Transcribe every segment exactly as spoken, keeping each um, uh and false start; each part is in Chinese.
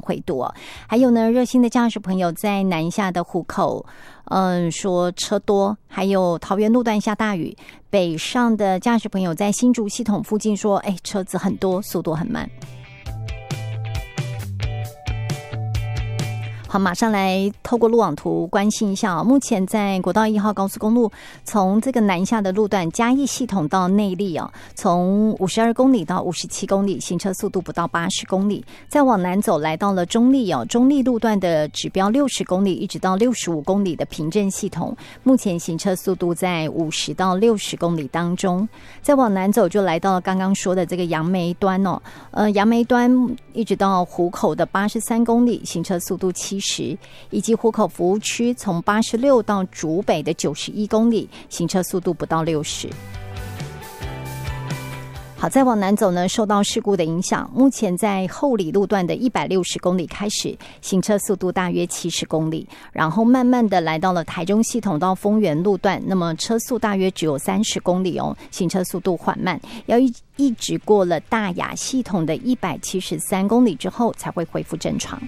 回堵哦。还有呢，热心的驾驶朋友在南下的湖口，嗯，说车多，还有桃园路段下大雨，北上的驾驶朋友在新竹系统附近说，哎，车子很多，速度很慢。好，马上来透过路网图关心一下哦。目前在国道一号高速公路，从这个南下的路段嘉义系统到内壢哦，从五十二公里到五十七公里，行车速度不到八十公里。再往南走，来到了中壢哦，中壢路段的指标六十公里，一直到六十五公里的平镇系统，目前行车速度在五十到六十公里当中。再往南走，就来到了刚刚说的这个杨梅端哦，呃，杨梅端一直到湖口的八十三公里，行车速度七十，以及湖口服务区从八十六到竹北的九十一公里，行车速度不到六十。好，再往南走呢，受到事故的影响，目前在后里路段的一百六十公里开始，行车速度大约七十公里，然后慢慢的来到了台中系统到丰原路段，那么车速大约只有三十公里哦，行车速度缓慢，要一一直过了大雅系统的一百七十三公里之后才会恢复正常。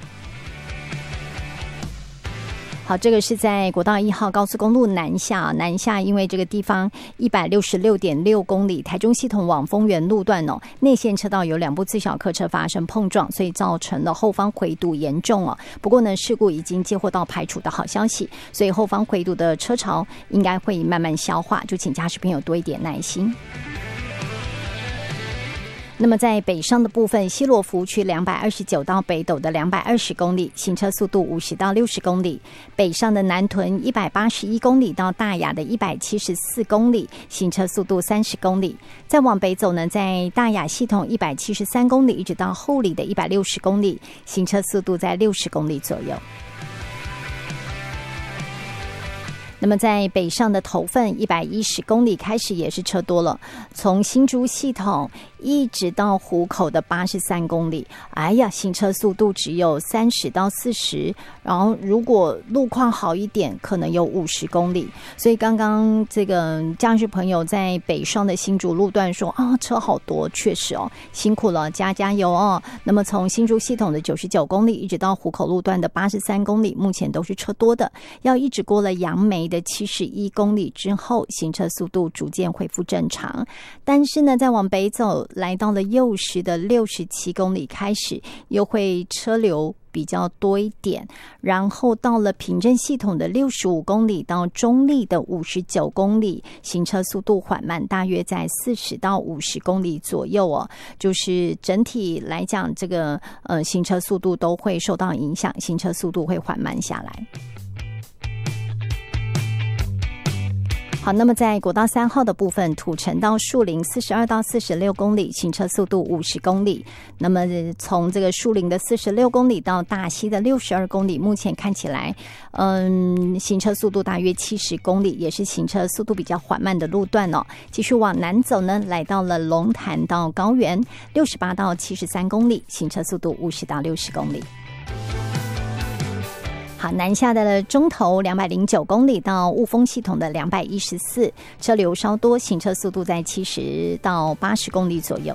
好，这个是在国道一号高速公路南下，南下因为这个地方一百六十六点六公里，台中系统往丰原路段哦，内线车道有两部自小客车发生碰撞，所以造成了后方回堵严重哦。不过呢，事故已经接获到排除的好消息，所以后方回堵的车潮应该会慢慢消化，就请驾驶朋友多一点耐心。那么在北上的部分，西螺服务区两百二十九到北斗的两百二十公里，行车速度五十到六十公里；北上的南屯一百八十一公里到大雅的一百七十四公里，行车速度三十公里。再往北走呢，在大雅系统一百七十三公里一直到后里的一百六十公里，行车速度在六十公里左右。那么在北上的头份一百一十公里开始也是车多了，从新竹系统一直到湖口的八十三公里，哎呀，行车速度只有三十到四十，然后如果路况好一点可能有五十公里。所以刚刚这个驾驶朋友在北上的新竹路段说啊，车好多，确实哦，辛苦了，加加油哦。那么从新竹系统的九十九公里一直到湖口路段的八十三公里，目前都是车多的，要一直过了杨梅的七十一公里之后，行车速度逐渐恢复正常。但是呢，再往北走，来到了右石的六十七公里开始，又会车流比较多一点，然后到了平镇系统的六十五公里到中壢的五十九公里，行车速度缓慢，大约在四十到五十公里左右哦。就是整体来讲，这个呃行车速度都会受到影响，行车速度会缓慢下来。好，那么在国道三号的部分，土城到树林四十二到四十六公里，行车速度五十公里。那么从这个树林的四十六公里到大溪的六十二公里，目前看起来，嗯，行车速度大约七十公里，也是行车速度比较缓慢的路段哦。继续往南走呢，来到了龙潭到高原，六十八到七十三公里，行车速度五十到六十公里。好，南下的中投两百零九公里到雾峰系统的两百一十四，车流稍多，行车速度在七十到八十公里左右。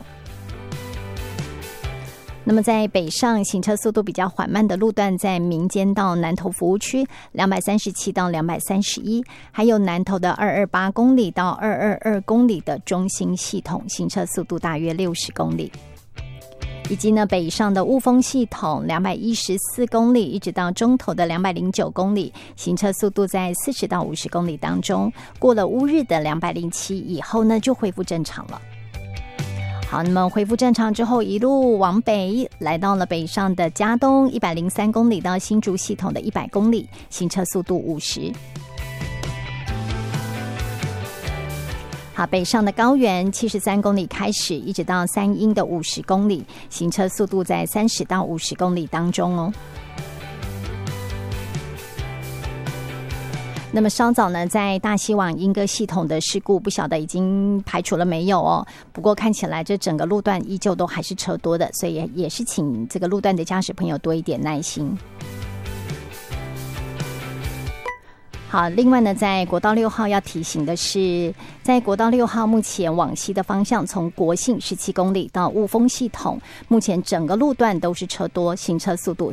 那么在北上行车速度比较缓慢的路段，在民间到南投服务区两百三十七到两百三十一，还有南投的二百二十八公里到二百二十二公里的中兴系统，行车速度大约六十公里。以及呢，北上的雾峰系统两百一十四公里，一直到中投的两百零九公里，行车速度在四十到五十公里当中。过了乌日的两百零七以后呢，就恢复正常了。好，那么恢复正常之后，一路往北，来到了北上的嘉东一百零三公里到新竹系统的一百公里，行车速度五十。好，北上的高原七十三公里开始，一直到三鹰的五十公里，行车速度在三十到五十公里当中哦。那么稍早呢，在大溪往莺歌系统的事故，不晓得已经排除了没有哦。不过看起来这整个路段依旧都还是车多的，所以也也是请这个路段的驾驶朋友多一点耐心。好，另外呢，在国道六号要提醒的是，在国道六号目前往西的方向，从国信十七公里到雾峰系统，目前整个路段都是车多，行车速度